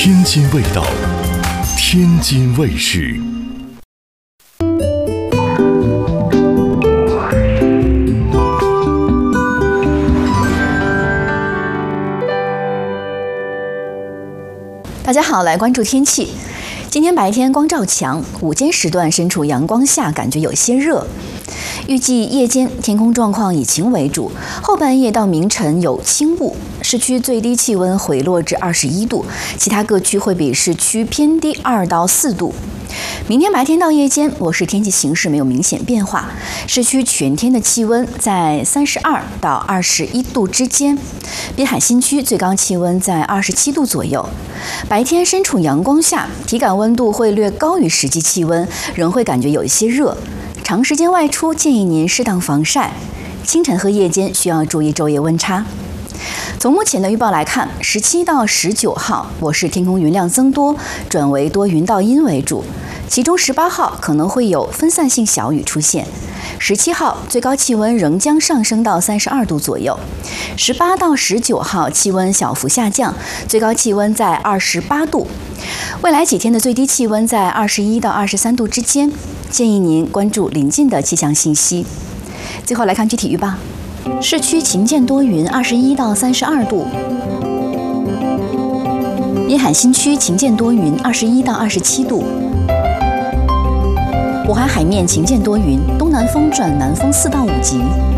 天津卫道，天津卫视。 大家好，来关注天气。今天白天光照强，午间时段身处阳光下，感觉有些热。预计夜间天空状况以晴为主，后半夜到明晨有轻雾，市区最低气温回落至21度，其他各区会比市区偏低2到4度。明天白天到夜间，我市天气形势没有明显变化，市区全天的气温在32到21度之间，滨海新区最高气温在27度左右。白天身处阳光下，体感温度会略高于实际气温，仍会感觉有一些热。长时间外出建议您适当防晒，清晨和夜间需要注意昼夜温差。从目前的预报来看，17到19号我市天空云量增多，转为多云到阴为主，其中18号可能会有分散性小雨出现。17号最高气温仍将上升到32度左右，18到19号气温小幅下降，最高气温在28度。未来几天的最低气温在21到23度之间，建议您关注临近的气象信息。最后来看具体预报，市区晴间多云，21到32度；滨海新区晴间多云，21到27度；渤海海面晴间多云，东南风转南风4到5级。